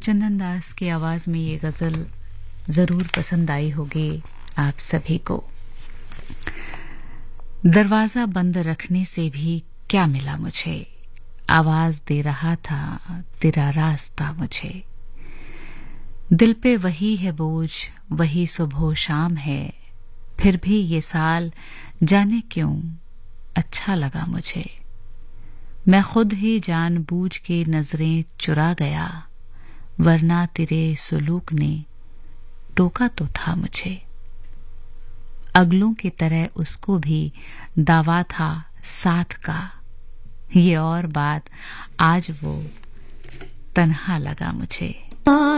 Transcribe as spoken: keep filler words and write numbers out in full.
चंदन दास की आवाज में ये गजल जरूर पसंद आई होगी आप सभी को। दरवाजा बंद रखने से भी क्या मिला मुझे, आवाज दे रहा था तेरा रास्ता मुझे। दिल पे वही है बोझ, वही सुबह शाम है, फिर भी ये साल जाने क्यों अच्छा लगा मुझे। मैं खुद ही जानबूझ के नजरें चुरा गया, वरना तेरे सुलूक ने टोका तो था मुझे। अगलों की तरह उसको भी दावा था साथ का, ये और बात आज वो तन्हा लगा मुझे।